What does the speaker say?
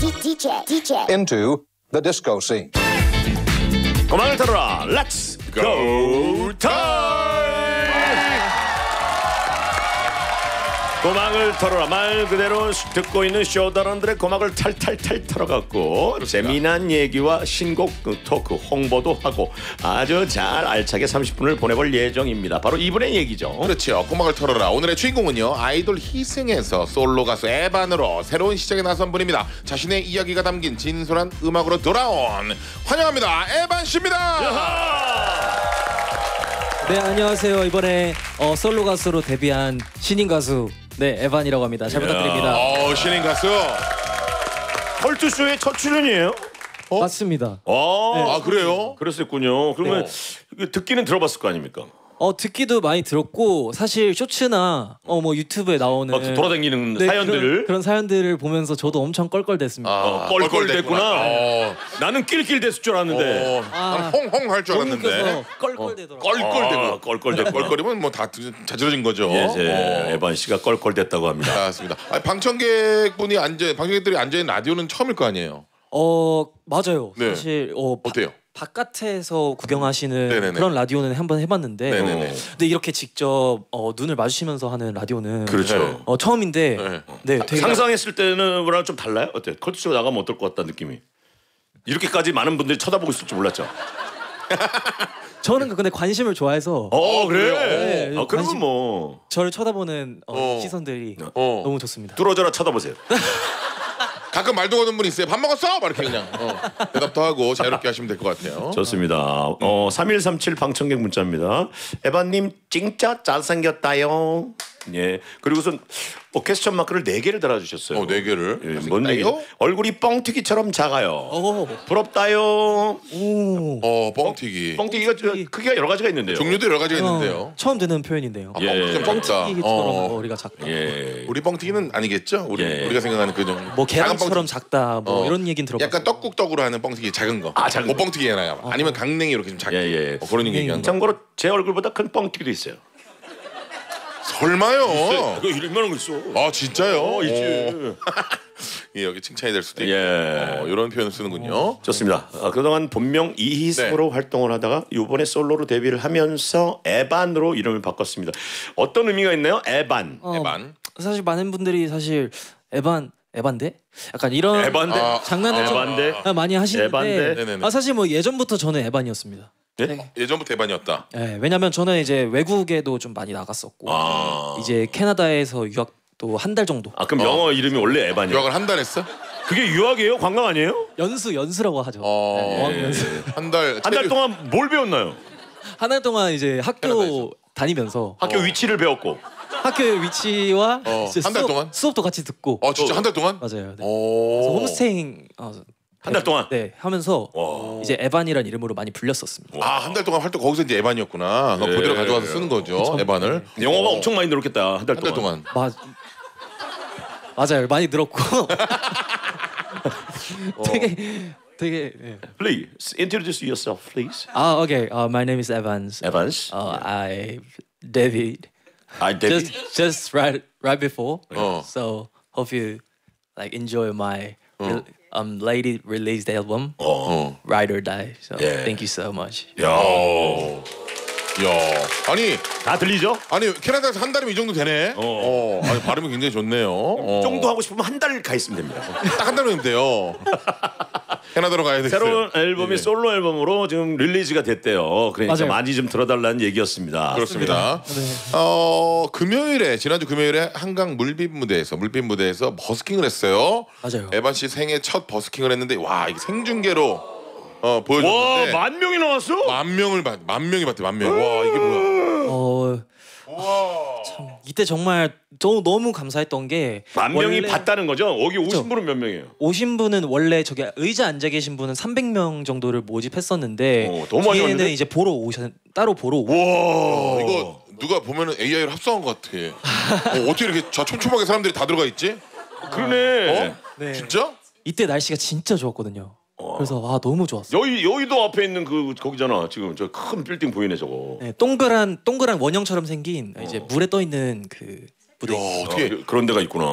into the disco scene. 고막을 털어라. Let's go time. 고막을 털어라. 말 그대로 듣고 있는 쇼다런들의 고막을 탈탈탈 털어갖고 그렇습니다. 재미난 얘기와 신곡 토크 홍보도 하고 아주 잘 알차게 30분을 보내볼 예정입니다. 바로 이분의 얘기죠. 그렇죠. 고막을 털어라. 오늘의 주인공은요, 아이돌 희승에서 솔로 가수 에반으로 새로운 시작에 나선 분입니다. 자신의 이야기가 담긴 진솔한 음악으로 돌아온, 환영합니다, 에반 씨입니다. 네, 안녕하세요. 이번에 솔로 가수로 데뷔한 신인 가수 에반이라고 합니다. 잘 부탁드립니다. 신인 가수. 컬투쇼의 첫 출연이에요? 맞습니다. 아, 그래요? 그랬었군요. 그러면 듣기는 들어봤을 거 아닙니까? 듣기도 많이 들었고 사실 쇼츠나 뭐 유튜브에 나오는 돌아다니는 사연들을 그런 사연들을 보면서 저도 엄청 껄껄댔습니다. 껄껄댔구나. 나는 낄낄 됐을 줄 알았는데. 난 홍홍 할 줄 알았는데. 껄껄대더라고요. 껄껄대고. 껄껄이면 뭐 다 자지러진 거죠. 예, 에반 씨가 껄껄댔다고 합니다. 맞습니다. 방청객분이 방청객들이 앉아 있는 라디오는 처음일 거 아니에요? 맞아요. 네. 사실 어때요? 바깥에서 구경하시는 네네네. 그런 라디오는 한번 해봤는데 네네네. 근데 이렇게 직접 눈을 마주치면서 하는 라디오는 그렇죠. 처음인데 되게 상상했을 때는 뭐랑 좀 달라요? 어때? 컬투쇼 나가면 어떨 것 같다는 느낌이? 이렇게,까지 많은 분들이 쳐다보고 있을 줄 몰랐죠. 저는 근데 관심을 좋아해서 그래? 네, 그러면 뭐 저를 쳐다보는 시선들이 너무 좋습니다. 뚫어져라 쳐다보세요. 가끔 말도 거는 분 있어요. 밥 먹었어? 막 이렇게 그냥 대답도 하고 자유롭게 하시면 될 것 같아요. 좋습니다. 3137 방청객 문자입니다. 에반님 진짜 잘생겼다요. 예. 그리고선 퀘스천 마크를 4개를 달아주셨어요. 4개를. 예, 뭔 얘기죠? 얼굴이 뻥튀기처럼 작아요. 부럽다요. 뻥튀기. 뻥튀기가 크기가 여러 가지가 있는데요. 종류도 여러 가지가 있는데요. 처음 듣는 표현인데요. 뻥튀기 작다. 뻥튀기처럼 머리가 작다. 예. 우리 뻥튀기는 아니겠죠? 우리가 생각하는 그 정도. 뭐 작은 계란처럼 뻥튀기. 작다. 뭐 이런 얘기는 들어봤어요. 약간 떡국떡으로 하는 뻥튀기 작은 거. 작은 거. 뻥튀기 하나요? 아니면 강냉이 이렇게 좀 작게. 예. 그런 얘기한 거. 참고로 제 얼굴보다 큰 뻥튀기도 있어요. 설마요? 그거 이만한 거 있어. 아, 진짜요? 있지. 예, 여기 칭찬이 될 수도 있고. 예. 이런 표현을 쓰는군요. 좋습니다. 그동안 본명 이희승으로 활동을 하다가 이번에 솔로로 데뷔를 하면서 에반으로 이름을 바꿨습니다. 어떤 의미가 있나요? 에반. 에반. 사실 많은 분들이 사실 에반데? 약간 이런 장난을 좀 에반데? 많이 하시는데 에반데? 네네네. 사실 뭐 예전부터 저는 에반이었습니다. 네? 예전부터 에반이었다. 네, 왜냐면 저는 이제 외국에도 좀 많이 나갔었고 이제 캐나다에서 유학도 한 달 정도 그럼 영어 이름이 원래 에반이에요? 유학을 한 달 했어? 그게 유학이에요? 관광 아니에요? 연수라고 하죠. 연수. 한 달. 한 달 동안 뭘 배웠나요? 한 달 동안 이제 학교 캐나다에서. 다니면서 학교 위치를 배웠고. 학교 위치와 이제 한달 동안? 수업도 같이 듣고. 진짜 한 달 동안? 맞아요. 네. 오. 그래서 홈스테잉 한 달 동안? 네 하면서 이제 에반이라는 이름으로 많이 불렸었습니다. 한 달 동안 활동 거기서 이제 에반이었구나. 그대로 가져와서 쓰는 거죠. 에반을. 영어가 엄청 많이 늘었겠다. 한 달 한 달 동안. 맞아요. 많이 늘었고. 되게 Please introduce yourself, please. Okay. My name is Evans. Evans. I debuted I did. just right before. So hope you enjoy my lately released album, Ride or Die. So thank you so much. 야, 아니 다 들리죠? 캐나다에서 한 달이면 이 정도 되네. 아니, 발음이 굉장히 좋네요. 이 정도 하고 싶으면 한 달 가 있으면 됩니다. 딱 한 달이면 돼요. 캐나다로 가야 되겠어요. 새로운 앨범이 솔로 앨범으로 지금 릴리즈가 됐대요. 그러니까 맞아요. 많이 좀 들어달라는 얘기였습니다. 그렇습니다. 금요일에 지난주 금요일에 한강 물빛 무대에서 버스킹을 했어요. 맞아요. 에반 씨 생애 첫 버스킹을 했는데 와, 이게 생중계로 와, 보여줬는데 10,000명이 나왔어? 만 명이 봤대. 와, 이게 뭐야? 참 이때 정말 저 너무 감사했던 게 10,000명이 봤다는 거죠? 여기 오신 분은 몇 명이에요? 오신 분은 원래 저기 의자 앉아 계신 분은 300명 정도를 모집했었는데 너무 많이 뒤에는 왔는데? 이제 따로 보러 오고. 와, 이거 누가 보면은 AI로 합성한 것 같아. 어떻게 이렇게 촘촘하게 사람들이 다 들어가 있지? 그러네. 네. 진짜? 이때 날씨가 진짜 좋았거든요. 그래서 너무 좋았어. 여의도 앞에 있는 거기잖아. 지금 저 큰 빌딩 보이네 저거. 네, 동그란 원형처럼 생긴 이제 물에 떠 있는 그 무대. 어떻게 그런 데가 있구나.